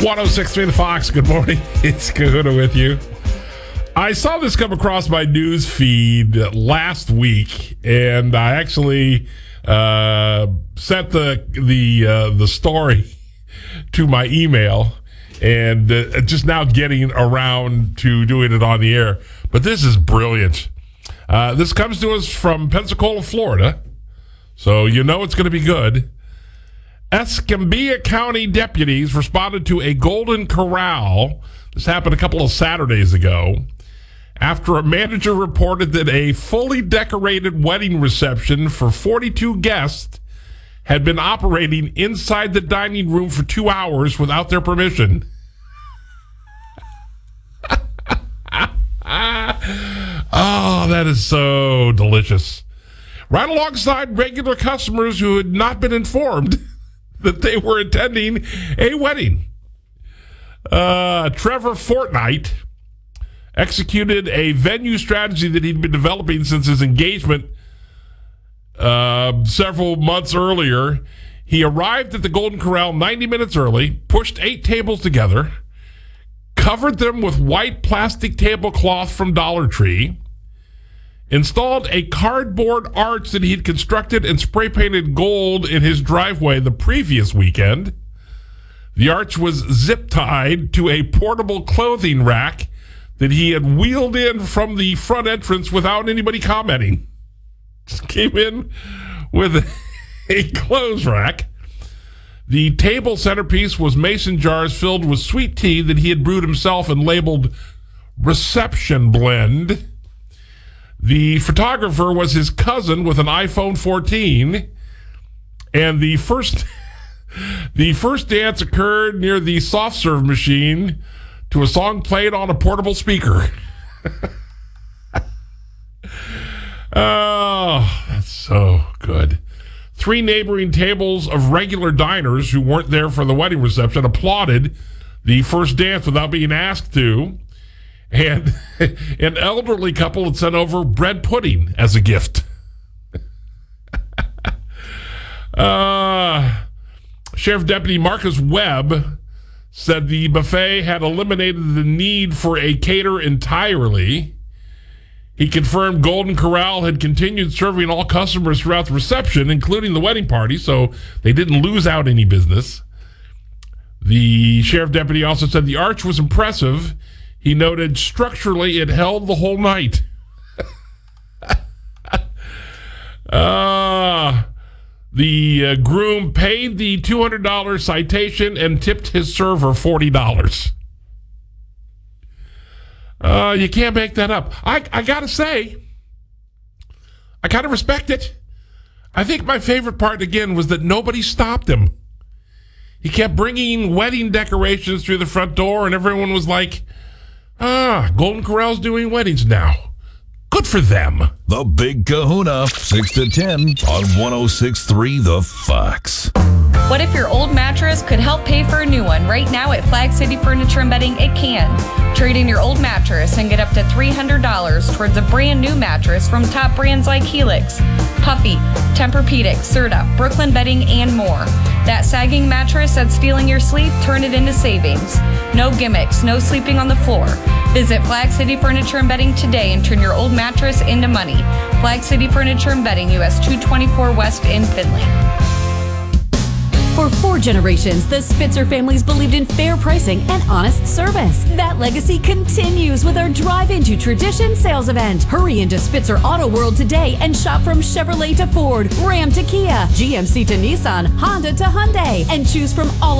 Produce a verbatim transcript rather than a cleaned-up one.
one oh six point three The Fox. Good morning. It's Kahuna with you. I saw this come across my news feed last week, and I actually uh, sent the the uh, the story to my email, and uh, just now getting around to doing it on the air. But this is brilliant. Uh, this comes to us from Pensacola, Florida, so you know it's going to be good. Escambia County deputies responded to a Golden Corral. This happened a couple of Saturdays ago, after a manager reported that a fully decorated wedding reception for forty-two guests had been operating inside the dining room for two hours without their permission. Oh, that is so delicious. Right alongside regular customers who had not been informed that they were attending a wedding. Uh, Trevor Fortnight executed a venue strategy that he'd been developing since his engagement uh, several months earlier. He arrived at the Golden Corral ninety minutes early, pushed eight tables together, covered them with white plastic tablecloth from Dollar Tree, installed a cardboard arch that he'd constructed and spray painted gold in his driveway the previous weekend. The arch was zip tied to a portable clothing rack that he had wheeled in from the front entrance without anybody commenting. Just came in with a clothes rack. The table centerpiece was mason jars filled with sweet tea that he had brewed himself and labeled Reception Blend. The photographer was his cousin with an iPhone fourteen, and the first the first dance occurred near the soft serve machine to a song played on a portable speaker. Oh, that's so good. Three neighboring tables of regular diners who weren't there for the wedding reception applauded the first dance without being asked to. And an elderly couple had sent over bread pudding as a gift. uh, Sheriff Deputy Marcus Webb said the buffet had eliminated the need for a caterer entirely. He confirmed Golden Corral had continued serving all customers throughout the reception, including the wedding party, so they didn't lose out any business. The sheriff deputy also said the arch was impressive. He noted structurally it held the whole night. uh, the uh, groom paid the two hundred dollars citation and tipped his server forty dollars. Uh, you can't make that up. I, I gotta say, I kind of respect it. I think my favorite part, again, was that nobody stopped him. He kept bringing wedding decorations through the front door, and everyone was like, ah, Golden Corral's doing weddings now. Good for them. The Big Kahuna, six to ten on one oh six point three The Fox. What if your old mattress could help pay for a new one? Right now at Flag City Furniture and Bedding, it can. Trade in your old mattress and get up to three hundred dollars towards a brand new mattress from top brands like Helix, Puffy, Tempur-Pedic, Serta, Brooklyn Bedding, and more. That sagging mattress that's stealing your sleep, turn it into savings. No gimmicks, no sleeping on the floor. Visit Flag City Furniture and Bedding today and turn your old mattress into money. Flag City Furniture and Bedding, U S two twenty-four West in Findlay. For four generations, the Spitzer families believed in fair pricing and honest service. That legacy continues with our Drive Into Tradition sales event. Hurry into Spitzer Auto World today and shop from Chevrolet to Ford, Ram to Kia, G M C to Nissan, Honda to Hyundai, and choose from all